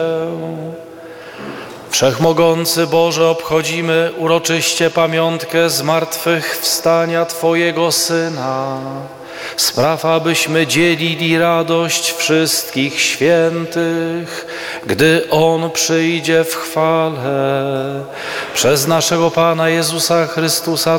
Wszechmogący Boże, obchodzimy uroczyście pamiątkę zmartwychwstania Twojego Syna. Spraw, abyśmy dzielili radość wszystkich świętych, gdy On przyjdzie w chwale. Przez naszego Pana Jezusa Chrystusa,